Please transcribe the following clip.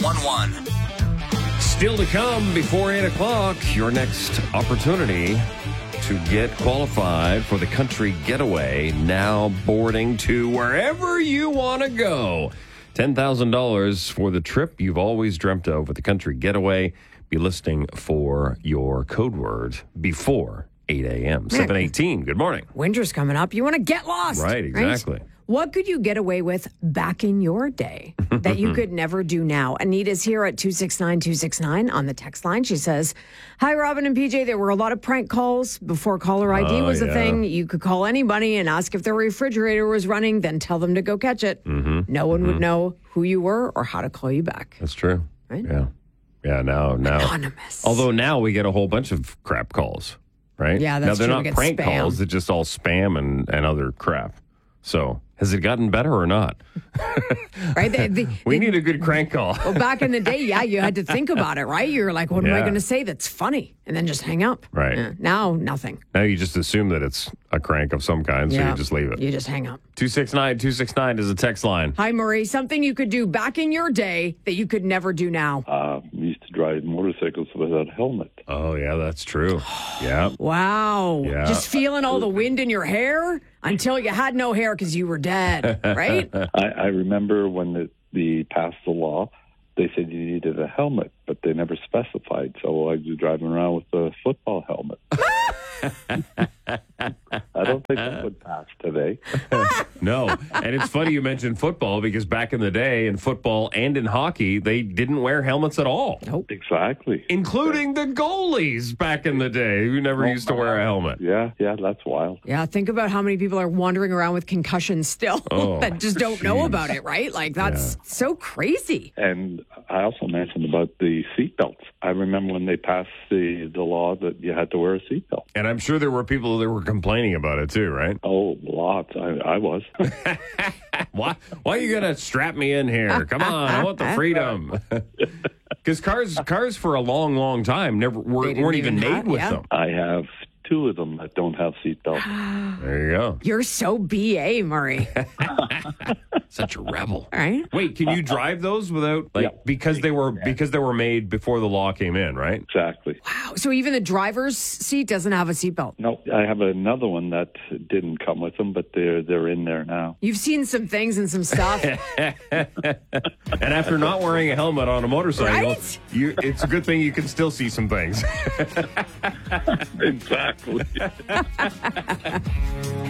1011. Still to come before 8 o'clock, your next opportunity to get qualified for the country getaway, now boarding to wherever you want to go. $10,000 for the trip you've always dreamt of with the country getaway. Be listening for your code word before 8 a.m. 7:18. Good morning. Winter's coming up. You want to get lost. Right, exactly. What could you get away with back in your day that you could never do now? Anita's here at 269-269 on the text line. She says, hi, Robin and PJ. There were a lot of prank calls before caller ID was a thing. You could call anybody and ask if their refrigerator was running, then tell them to go catch it. No one would know who you were or how to call you back. That's true. Right? Yeah. Yeah, now. Anonymous. Although now we get a whole bunch of crap calls, right? Yeah, that's now, they're true. not prank spam. calls. They're just all spam and other crap. So has it gotten better or not? Right? We need a good crank call. Well, back in the day, you had to think about it, right? You're like, what am I going to say that's funny? And then just hang up. Right. Yeah. Now, nothing. Now you just assume that it's a crank of some kind, so you just leave it. You just hang up. 269-269 is a text line. Hi, Marie. Something you could do back in your day that you could never do now. We used to drive motorcycles without a helmet. Oh, yeah, that's true. Yeah. Wow. Yeah. Just feeling all the wind in your hair until you had no hair because you were dead, right? I remember when they passed the law, they said you needed a helmet, but they never specified. So I was driving around with a football helmet. I don't think that would pass today. No. And it's funny you mentioned football because back in the day, in football and in hockey, they didn't wear helmets at all. Nope. Exactly. Including the goalies back in the day who never used to wear a helmet. Yeah, that's wild. Yeah, think about how many people are wandering around with concussions still that just don't know about it, right? Like, that's so crazy. And I also mentioned about the seatbelts. I remember when they passed the law that you had to wear a seatbelt. And I'm sure there were people that were complaining about it too, right? Oh, lots. I was. Why are you going to strap me in here? Come on, I want the freedom. Because cars for a long, long time weren't even made with them. I have two of them that don't have seatbelts. There you go. You're so BA, Murray. Such a rebel. All right. Wait, can you drive those without because they were made before the law came in, right? Exactly. Wow. So even the driver's seat doesn't have a seatbelt. No, I have another one that didn't come with them, but they're in there now. You've seen some things and some stuff. And after not wearing a helmet on a motorcycle, Right? it's a good thing you can still see some things. Exactly.